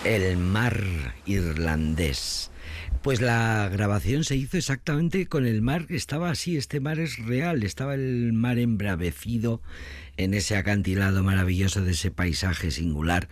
El mar irlandés. Pues la grabación se hizo exactamente con el mar que estaba así. Este mar es real. Estaba el mar embravecido en ese acantilado maravilloso de ese paisaje singular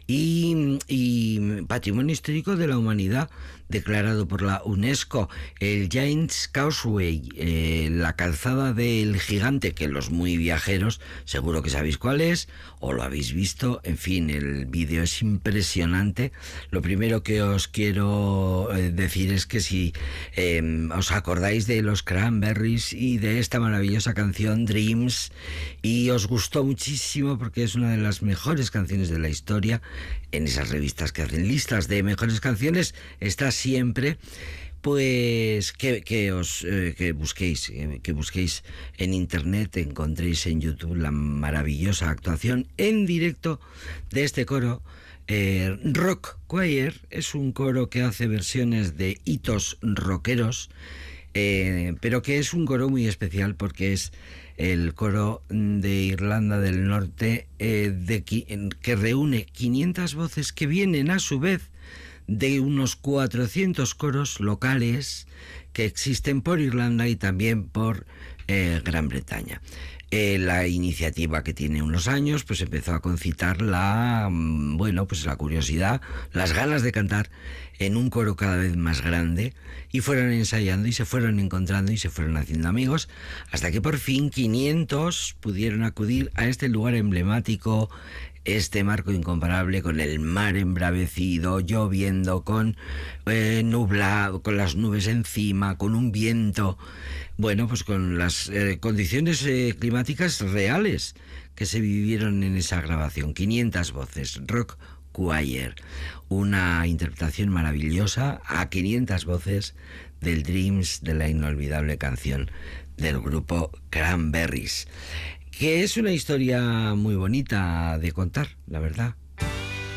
y patrimonio histórico de la humanidad declarado por la UNESCO. El Giant's Causeway, la calzada del gigante, que los muy viajeros seguro que sabéis cuál es o lo habéis visto. En fin, el vídeo es impresionante. Lo primero que os quiero decir es que si os acordáis de los Cranberries y de esta maravillosa canción Dreams y os gustó muchísimo porque es una de las mejores canciones de la historia, en esas revistas que hacen listas de mejores canciones está siempre, pues que busquéis en internet, encontréis en YouTube la maravillosa actuación en directo de este coro. Rock Choir es un coro que hace versiones de hitos rockeros, pero que es un coro muy especial porque es el coro de Irlanda del Norte, que reúne 500 voces que vienen a su vez de unos 400 coros locales que existen por Irlanda y también por Gran Bretaña. La iniciativa, que tiene unos años, pues empezó a concitar la curiosidad, las ganas de cantar en un coro cada vez más grande, y fueron ensayando y se fueron encontrando y se fueron haciendo amigos, hasta que por fin 500 pudieron acudir a este lugar emblemático, este marco incomparable, con el mar embravecido, lloviendo, con nublado, con las nubes encima, con un viento, pues con las condiciones climáticas reales que se vivieron en esa grabación. 500 voces, Rock Choir, una interpretación maravillosa a 500 voces del Dreams, de la inolvidable canción del grupo Cranberries, que es una historia muy bonita de contar, la verdad.